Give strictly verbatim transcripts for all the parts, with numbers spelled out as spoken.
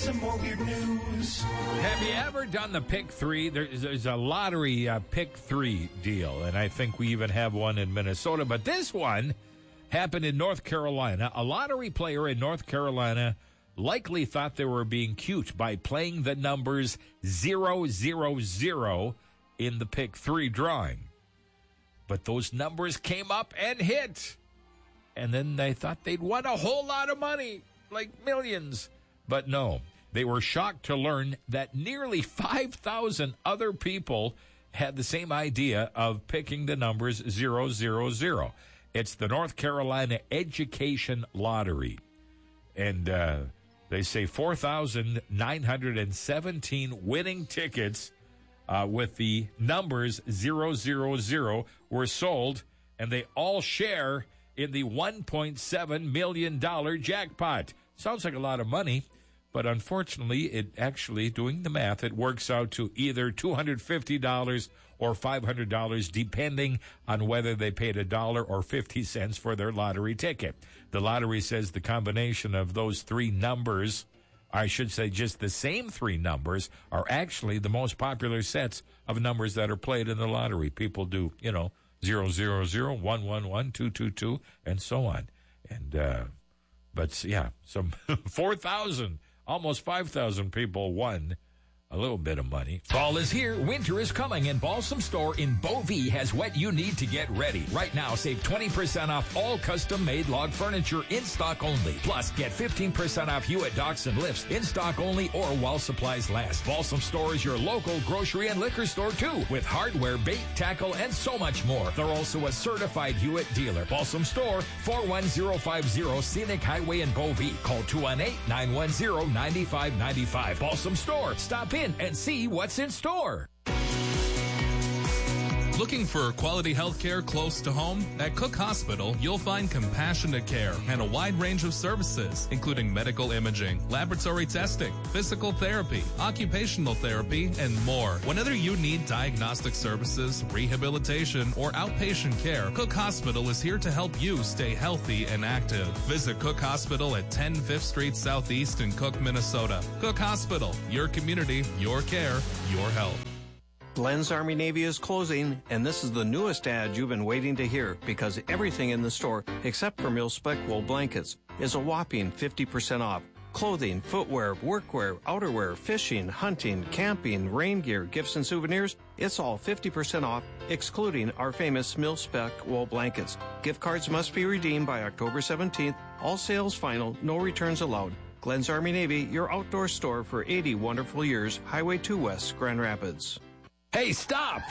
some more weird news. Have you ever done the pick three? There's, there's a lottery uh, pick three deal, and I think we even have one in Minnesota. But this one happened in North Carolina. A lottery player in North Carolina likely thought they were being cute by playing the numbers zero zero zero in the pick three drawing. But those numbers came up and hit. And then they thought they'd won a whole lot of money, like millions. But no, they were shocked to learn that nearly five thousand other people had the same idea of picking the numbers zero zero zero. It's the North Carolina Education Lottery. And uh, they say four thousand nine hundred seventeen winning tickets uh, with the numbers zero zero zero were sold, and they all share in the one point seven million dollars jackpot. Sounds like a lot of money, but unfortunately, it actually, doing the math, it works out to either two hundred fifty dollars or five hundred dollars, depending on whether they paid a dollar or fifty cents for their lottery ticket. The lottery says the combination of those three numbers, I should say just the same three numbers, are actually the most popular sets of numbers that are played in the lottery. People do, you know, zero zero zero, one one one, two two two, and so on. And, uh, but yeah, some four thousand, almost five thousand people won a little bit of money. Fall is here. Winter is coming, and Balsam Store in Bovee has what you need to get ready. Right now, save twenty percent off all custom-made log furniture in stock only. Plus, get fifteen percent off Hewitt docks and lifts in stock only or while supplies last. Balsam Store is your local grocery and liquor store, too, with hardware, bait, tackle, and so much more. They're also a certified Hewitt dealer. Balsam Store, four one zero five zero Scenic Highway in Bovee. Call two one eight, nine one zero, nine five nine five. Balsam Store. Stop in and see what's in store. Looking for quality health care close to home? At Cook Hospital, you'll find compassionate care and a wide range of services, including medical imaging, laboratory testing, physical therapy, occupational therapy, and more. Whenever you need diagnostic services, rehabilitation, or outpatient care, Cook Hospital is here to help you stay healthy and active. Visit Cook Hospital at ten Fifth Street Southeast in Cook, Minnesota. Cook Hospital, your community, your care, your health. Glenn's Army Navy is closing, and this is the newest ad you've been waiting to hear, because everything in the store, except for mil-spec wool blankets, is a whopping fifty percent off. Clothing, footwear, workwear, outerwear, fishing, hunting, camping, rain gear, gifts and souvenirs, it's all fifty percent off, excluding our famous mil-spec wool blankets. Gift cards must be redeemed by October seventeenth. All sales final, no returns allowed. Glenn's Army Navy, your outdoor store for eighty wonderful years, Highway two West, Grand Rapids. Hey, stop!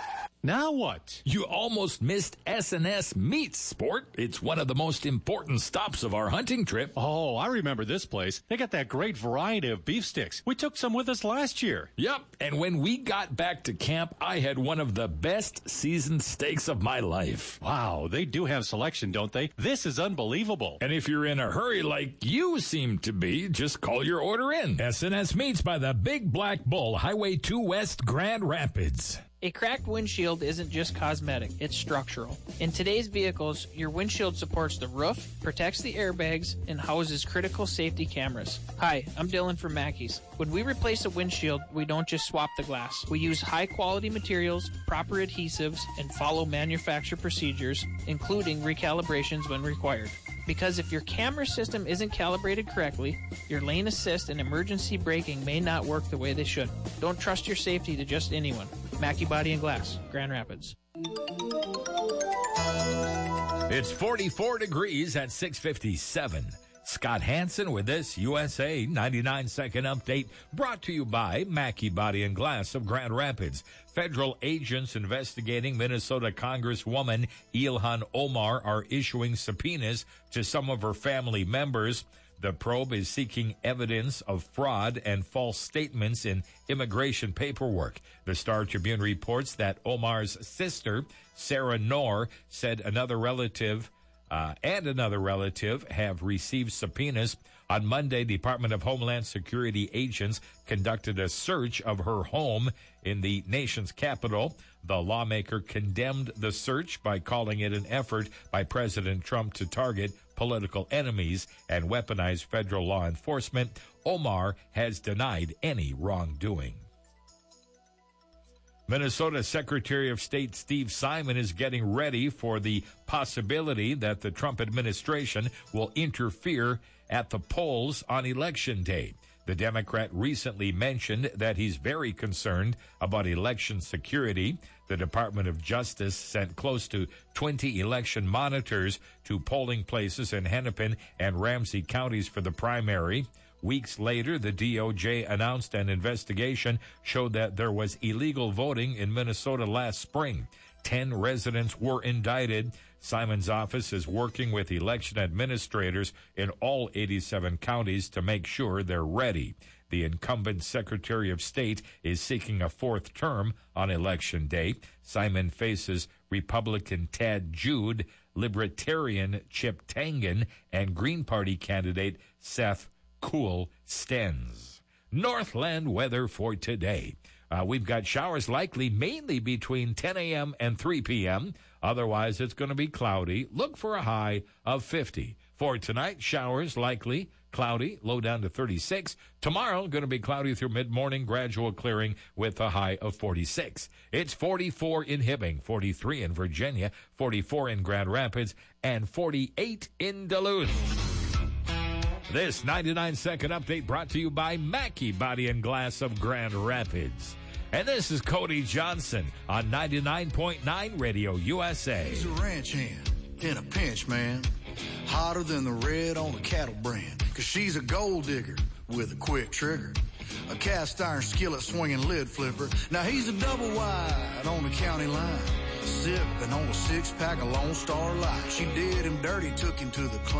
Now what? You almost missed S and S Meats, sport. It's one of the most important stops of our hunting trip. Oh, I remember this place. They got that great variety of beef sticks. We took some with us last year. Yep, and when we got back to camp, I had one of the best seasoned steaks of my life. Wow, they do have selection, don't they? This is unbelievable. And if you're in a hurry like you seem to be, just call your order in. S and S Meats by the Big Black Bull, Highway two West, Grand Rapids. A cracked windshield isn't just cosmetic, it's structural. In today's vehicles, your windshield supports the roof, protects the airbags, and houses critical safety cameras. Hi, I'm Dylan from Mackey's. When we replace a windshield, we don't just swap the glass. We use high-quality materials, proper adhesives, and follow manufacturer procedures, including recalibrations when required. Because if your camera system isn't calibrated correctly, your lane assist and emergency braking may not work the way they should. Don't trust your safety to just anyone. Mackey Body and Glass, Grand Rapids. It's forty-four degrees at six fifty-seven. Scott Hansen with this U S A ninety-nine second update brought to you by Mackey Body and Glass of Grand Rapids. Federal agents investigating Minnesota Congresswoman Ilhan Omar are issuing subpoenas to some of her family members. The probe is seeking evidence of fraud and false statements in immigration paperwork. The Star Tribune reports that Omar's sister, Sarah Noor, said another relative Uh, and another relative have received subpoenas. On Monday, Department of Homeland Security agents conducted a search of her home in the nation's capital. The lawmaker condemned the search by calling it an effort by President Trump to target political enemies and weaponized federal law enforcement. Omar has denied any wrongdoing. Minnesota Secretary of State Steve Simon is getting ready for the possibility that the Trump administration will interfere at the polls on Election Day. The Democrat recently mentioned that he's very concerned about election security. The Department of Justice sent close to twenty election monitors to polling places in Hennepin and Ramsey counties for the primary. Weeks later, the D O J announced an investigation showed that there was illegal voting in Minnesota last spring. Ten residents were indicted. Simon's office is working with election administrators in all eighty-seven counties to make sure they're ready. The incumbent Secretary of State is seeking a fourth term on Election Day. Simon faces Republican Tad Jude, Libertarian Chip Tangen, and Green Party candidate Seth Cool Stens. Northland weather for today. Uh, we've got showers likely mainly between ten a.m. and three p.m. Otherwise, it's going to be cloudy. Look for a high of fifty. For tonight, showers likely, cloudy, low down to thirty-six. Tomorrow, going to be cloudy through mid-morning, gradual clearing with a high of forty-six. It's forty-four in Hibbing, forty-three in Virginia, forty-four in Grand Rapids, and forty-eight in Duluth. This ninety-nine second update brought to you by Mackey Body and Glass of Grand Rapids. And this is Cody Johnson on ninety-nine point nine Radio U S A. He's a ranch hand in a pinch, man. Hotter than the red on the cattle brand. Cause she's a gold digger with a quick trigger. A cast iron skillet swinging lid flipper. Now he's a double wide on the county line. Sipping on a six pack of Lone Star Light. She did him dirty, took him to the club.